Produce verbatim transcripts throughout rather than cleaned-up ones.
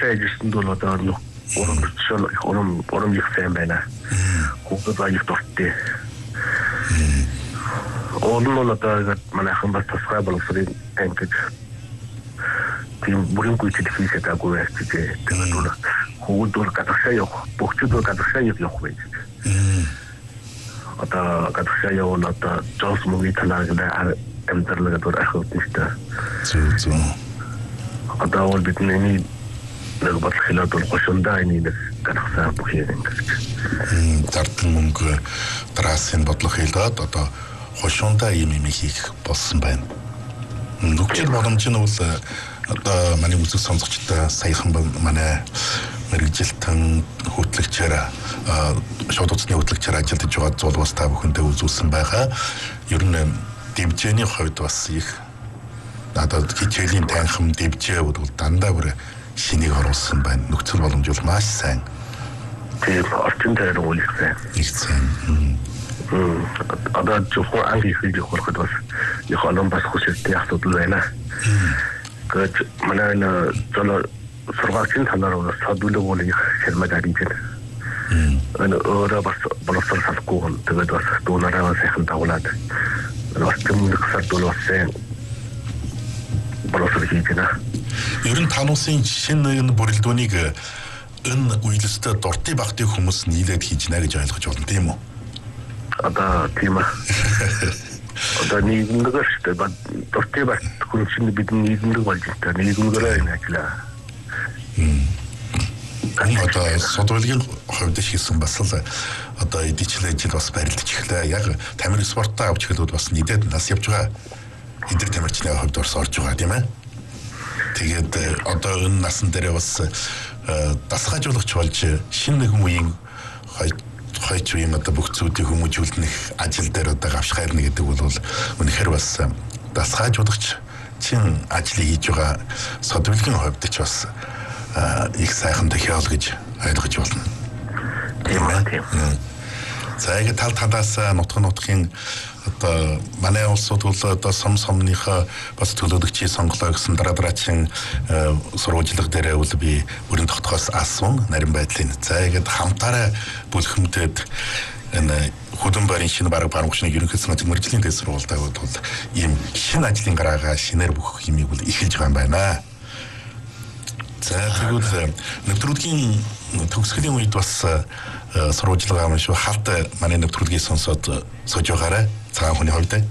гадагшаа ажилласан бол одоо нэг урамшил их урам урам их сайн байна. Хүүхэд баяр дуртай. Олон нь одоо манайхан бас тусгай боловсрын ангид тийм бүрэн гүйцэд хийгээд агуу байж тэгээ. Тэгээд бол хүүхэд бол гадагшаа явах, бүгд бол гадагшаа явах байж. Одоо гадагшаа явна одоо Джонс мөгийн талаараа амьдралаа door ахвт нэртэй. Зүг зүг. Одоо бол бидний нэг бодлохлоо бол гошондоо энэ нэг гадагшаа бүх юм ингэж. Зардал мөнгө драсын бодлого хэлээд одоо хошондоо юм юм хийх болсон байна. Нүгчл боломж нь бол одоо манай үзэг сонсогчтой саяхан манай мэрэгжилтэн хөтлөгчээр шууд үзний хөтлөгчээр ажиллаж байгаа зулгуус та бүхэндээ үзүүлсэн байгаа. Ер нь дэмжээний хувьд бас их надад хичээлийн танхим дэмжээ бол дандаа бүр шинийг оруулсан байна. Нөхцөл боломж бол маш сайн. Тийм орчин дээр үйл их их сайн. Мм одоо зөвхөн анги хийж явахд бас их олон бас хүсэлтийн асуудал байна. Гэвч манай энэ зөв сургуулийн талаар бол садуулаг бол их хэрмэг ариж байна. Энэ өөрөө бас боловсрол салахгүй тэгээд бас дуунараа сайхан дагуулад бас тэмдэг садуул бас сайн боловсрол хийж байна. Ер нь тануусын шинэ энэ бүрэлдэхүүнийг энэ үйлстэй дуртай багтыг хүмүүс нийлээд хийж нэ гэж ойлгож байна тийм үү? Одоо тийм аа. Одоо нийгэмдээ шүү дээ. Дуртай багт хүн чинь бидний нийгэмдэг болж байгаа. Нийгэмдээ энэ ажиллаа. Энэ одоо судалгаагийн хувьд хийсэн бас л одоо эдгчлээ жил бас барилдаж эхлэе. Яг тамир спортоо авч эхлээд бас нийтэд нас явж байгаа. Эдгээр тамирчны хувьд бас орж байгаа тийм ээ. Тэгээд одоо энэ насан дээр бас дасгаажуулагч болж шинэ нэг үеийн хойч үеийн одоо бүх зүйлийг хүмүүжүүлнэх ажил дээр одоо гавшхайрна гэдэг бол үнэхээр бас дасгаажуулагч чин ажлыг хийж байгаа содвилгийн хувьд ч бас их сайхан тохиол гэж ойлгож байна. Тийм ээ. За яг тал талаас нутг нутгийн одоо манай улсууд бол одоо сум сумныхаа бас төлөөлөгчийн сонголоо гэсэн дараа дараагийн сурвалжлага дээрээ бол би бүрэн тогтоохоос асуун нарийн байдлын за яг хамтаараа бүлхэмдээд энэ хөдөн байрын шинэ бараг барамгчны ерөнхий санхүүгийн мэргэжлийн дэс сургуультай бол ийм шинэ ажлын гараагаа шинээр бүх юмыг бол эхэлж байгаа юм байна. За тэгвэл нэвтрүүлгийн төгсгөлийн үед бас сурвалжлага юм шүү халт манай нэвтрүүлгийг сонсоод сууж байгаарай. Цагаан хүний хувьд.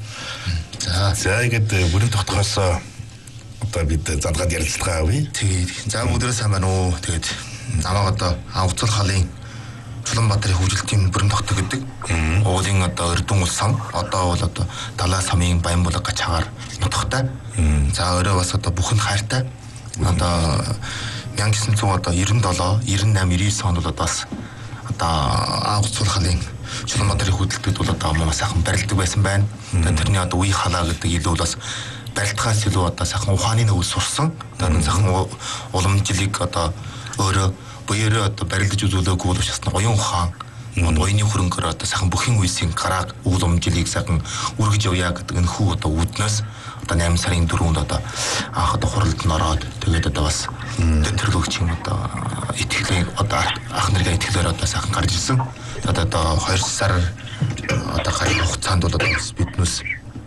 За за ингээд бүрэн тогтохоос одоо бид задгаад ярилцлага авъя. Тэгээд за өдрөө сайн байна уу. Тэгээд намайг одоо Авцал халын Чулуунбаатарын хөгжилтийн бүрэн тогтох гэдэг. Уулын одоо Эрдэнэ улс сан одоо бол одоо Далай самын Баянбулаг гачаагаар нутагтай. За өөрөө бас одоо бүхэнд хайртай. Одоо мянга гэсэн зуун одоо девяносто семь, девяносто восемь, девяносто девять онд бол бас одоо Авцал халын Чулуунбаатарын хөдөлтөд бол одоо маш сайхан барилдаг байсан байна. Тэрний одоо үе халаа гэдэг илүү бас барилдахаас илүү одоо сайхан ухааны нөхөд сурсан. Одоо сайхан уламжлалыг одоо өөрөө буюу одоо барилдаж үзүүлээгүй бол бас оюун ухаан оюуны хөрөнгөөр одоо сайхан бүхэн үйлсийн гарааг уламжлалыг сайхан үргэж явъя гэдэг энэ хүү одоо үүднээс одоо восемь сарын дөрөвөнд одоо анх одоо хуралд нь ороод тэгээд одоо бас тэтгэлөгчийн одоо итгэлээ одоо ах нарын итгэлээр одоо сайхан гарч ирсэн. Одоо одоо хоёр сар одоо гарын хугацаанд бол биднээс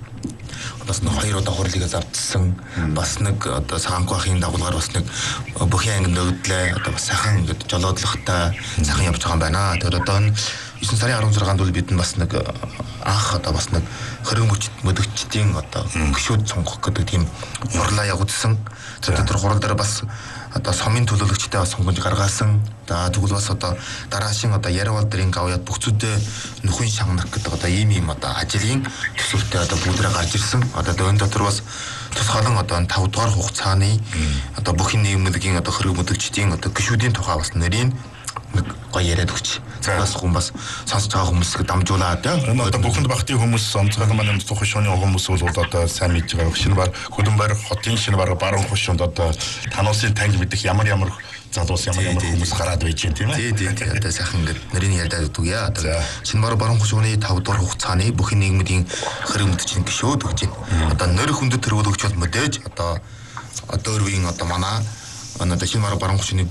бас нэг хоёр удаа хурлыг завдсан бас нэг одоо саангүй ахын дагуулгаар бас нэг бүхэн анги нөөдлөө одоо бас сайхан ингээд жолоодлоготой сайхан явж байгаа юм байна. Тэгээд одоо девятнадцать сарын арван зургаанд бол бид нь бас нэг анх одоо бас нэг хориг мөдөгчдийн одоо гişүүд сонгох гэдэг тийм хурлаа явуулсан. Тэгээд тэр хурал дээр бас одоо сумын төлөөлөгчтэй бас сонгож гаргаасан. За тэгвэл бас одоо дараашин одоо Ярвал дэрийн гавьяд бүхцүүдээ нөхөн шагнах гэдэг одоо ийм ийм одоо ажлын төсөвтэй одоо бүдрэ гарч ирсэн. Одоо энэ дотор бас тусгаалan одоо тавь дугаар хугацааны одоо бүхэн нийгмийн одоо хориг мөдөгчдийн одоо гişүүдийн тухай бас нэрийн нэг гоё яриад өгч. Цаас хүн бас сонсож байгаа хүмүүсийг дамжуулаад энэ одоо бүхэнд багтын хүмүүс онцгой манай тухайн шууны хүмүүс бол одоо сайн мэдж байгаа. Шинэ бар хөдөн байр хотын шинэ бар баруун хушуунд одоо тануусын танил мэдих ямар ямар залуус ямар ямар хүмүүс гараад байж гэн тийм ээ. Тий, тий. Одоо сайхан ингээд нэрийн яриад өгье. Одоо шинэ бар баруун хушууны тавь дугаар хугацааны бүхэн нийгмийн хориг мөдөгчдийн гişүүд өгч байна. Одоо нэр хүндэт төрөлөгч бол мэдээж одоо одоо өөрийн одоо манай одоо шинэ бар баруун хушууны